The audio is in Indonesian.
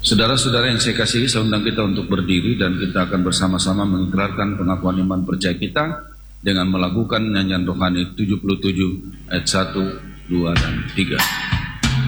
Saudara-saudara yang saya kasihi, saya undang kita untuk berdiri dan kita akan bersama-sama mengikrarkan pengakuan iman percaya kita dengan melakukan nyanyian rohani 77 ayat 1, 2, dan 3.